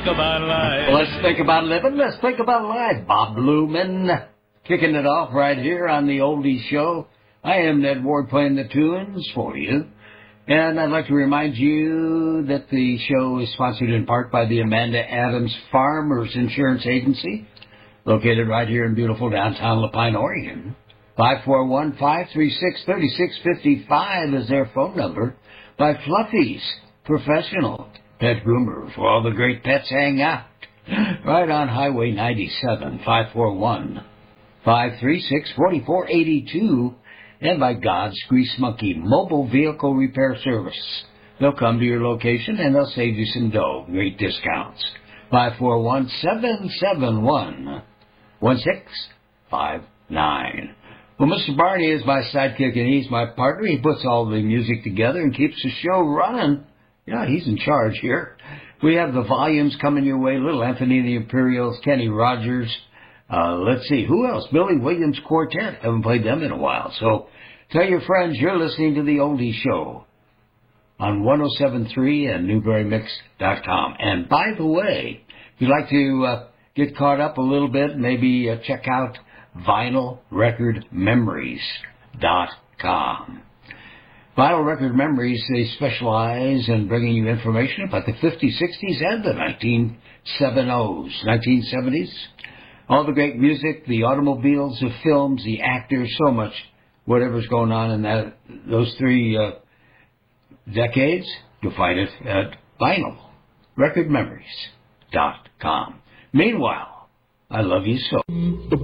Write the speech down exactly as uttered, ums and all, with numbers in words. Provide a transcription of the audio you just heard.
think about life. Let's think about living. Let's think about life. Bob Luman, kicking it off right here on the Oldies Show. I am Ned Ward playing the tunes for you. And I'd like to remind you that the show is sponsored in part by the Amanda Adams Farmers Insurance Agency, located right here in beautiful downtown Lapine, Oregon. five four one, five three six, three six five five is their phone number. By Fluffy's Professional Pet Groomers, where all the great pets hang out. Right on Highway ninety-seven, five four one, five three six, four four eight two. And by God's Grease Monkey Mobile Vehicle Repair Service. They'll come to your location and they'll save you some dough. Great discounts. five four one, seven seven one, one six five nine. Well, Mister Barney is my sidekick and he's my partner. He puts all the music together and keeps the show running. Yeah, he's in charge here. We have the volumes coming your way. Little Anthony and the Imperials, Kenny Rogers. Uh, let's see, who else? Billy Williams Quartet. Haven't played them in a while. So tell your friends you're listening to the Oldies Show on one oh seven point three and Newberry Mix dot com. And by the way, if you'd like to uh, get caught up a little bit, maybe uh, check out Vinyl Record Memories dot com. Vinyl Record Memories, they specialize in bringing you information about the fifties, sixties, and the nineteen seventies, nineteen seventies. All the great music, the automobiles, the films, the actors, so much, whatever's going on in that those three uh, decades, you'll find it at Vinyl Record Memories dot com. Meanwhile, I love you so.